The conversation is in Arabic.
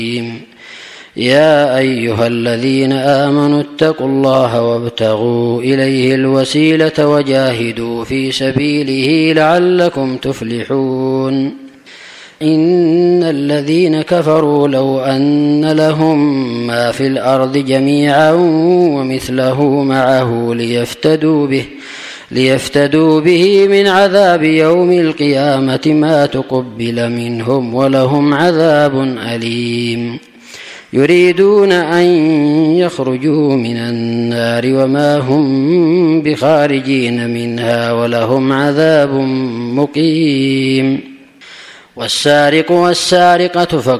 يا أيها الذين آمنوا اتقوا الله وابتغوا إليه الوسيلة وجاهدوا في سبيله لعلكم تفلحون إن الذين كفروا لو أن لهم ما في الأرض جميعا ومثله معه ليفتدوا به من عذاب يوم القيامة ما تقبل منهم ولهم عذاب أليم يريدون أن يخرجوا من النار وما هم بخارجين منها ولهم عذاب مقيم والسارق والسارقة